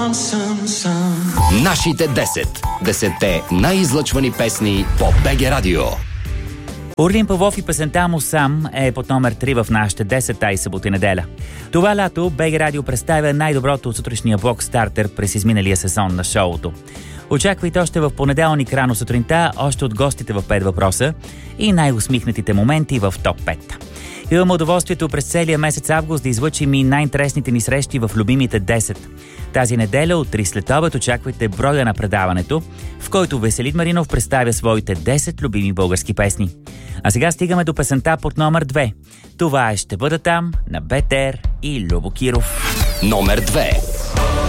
Нашите 10 най-излъчвани песни по БГ Радио. Орлин Павлов и песента му "Сам" е под номер 3 в нашите 10 тази събота и неделя. Това лято БГ Радио представя най-доброто от сутрешния блок стартер през изминалия сезон на шоуто. Очаквайте още в понеделник рано сутринта още от гостите в 5 въпроса и най-усмихнатите моменти в топ 5. Имам удоволствието през целия месец август да излъчим и най-интересните ни срещи в любимите 10. Тази неделя от 3 след обед очаквайте броя на предаването, в който Веселин Маринов представя своите 10 любими български песни. А сега стигаме до песента под номер 2. Това е "Ще бъда там" на БТР и Любо Киров. Номер 2.